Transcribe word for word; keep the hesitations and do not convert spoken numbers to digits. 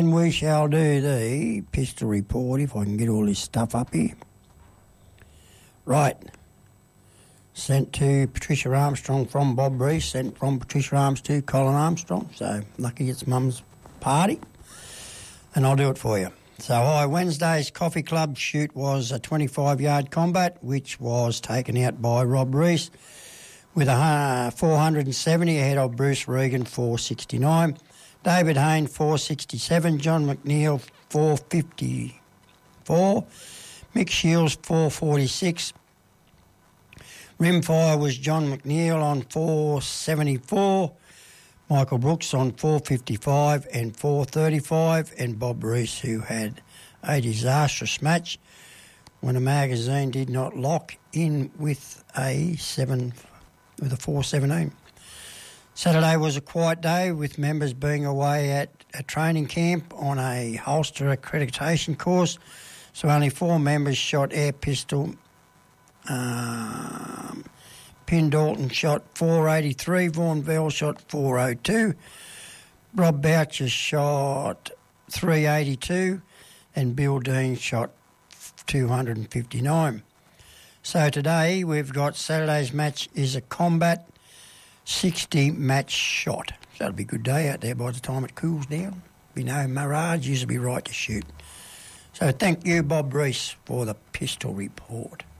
And we shall do the pistol report if I can get all this stuff up here. Right. Sent to Patricia Armstrong from Bob Reese, sent from Patricia Arms to Colin Armstrong. So lucky it's Mum's party. And I'll do it for you. So, hi, Wednesday's Coffee Club shoot was a twenty-five yard combat, which was taken out by Rob Reese with a four hundred seventy ahead of Bruce Regan, four sixty-nine. David Hayne, four sixty-seven. John McNeil, four fifty-four. Mick Shields, four forty-six. Rimfire was John McNeil on four seventy-four. Michael Brooks on four fifty-five and four thirty-five. And Bob Reese, who had a disastrous match when a magazine did not lock in with a seven with a four seventeen. Saturday was a quiet day with members being away at a training camp on a holster accreditation course. So only four members shot air pistol. Um, Pin Dalton shot four eighty-three. Vaughan Bell shot four oh two. Rob Boucher shot three eighty-two. And Bill Dean shot two fifty-nine. So today we've got Saturday's match is a combat sixty match shot. So it'll be a good day out there by the time it cools down. Be no mirage, usually be right to shoot. So thank you, Bob Reese, for the pistol report.